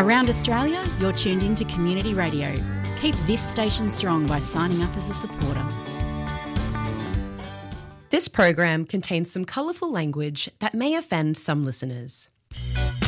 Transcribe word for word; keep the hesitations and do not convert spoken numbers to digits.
Around Australia, you're tuned in to Community Radio. Keep this station strong by signing up as a supporter. This program contains some colourful language that may offend some listeners.